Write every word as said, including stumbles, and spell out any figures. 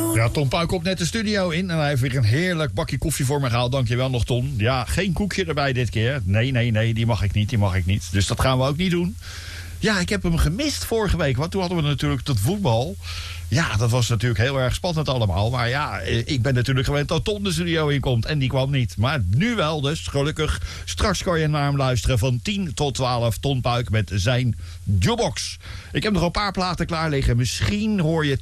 Ja, Ton Puik komt net de studio in en hij heeft weer een heerlijk bakje koffie voor me gehaald. Dankjewel nog, Ton. Ja, geen koekje erbij dit keer. Nee, nee, nee, die mag ik niet, die mag ik niet. Dus dat gaan we ook niet doen. Ja, ik heb hem gemist vorige week, want toen hadden we natuurlijk dat voetbal. Ja, dat was natuurlijk heel erg spannend allemaal. Maar ja, ik ben natuurlijk gewend dat Ton de studio inkomt. En die kwam niet. Maar nu wel dus, gelukkig. Straks kan je naar hem luisteren van tien tot twaalf. Ton Puik met zijn jukebox. Ik heb nog een paar platen klaar liggen. Misschien hoor je